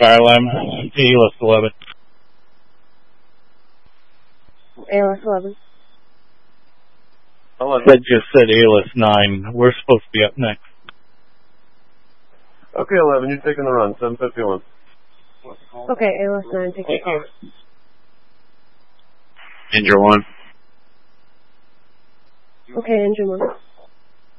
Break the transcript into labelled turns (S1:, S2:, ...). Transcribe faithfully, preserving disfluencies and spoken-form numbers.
S1: Fire alarm, A L S eleven.
S2: A L S eleven.
S1: That just said A L S nine. We're supposed to be up next.
S3: Okay, eleven, you're taking the run, seven fifty-one.
S2: Okay, A L S nine, take the call.
S4: Injure one.
S2: Okay, engine one.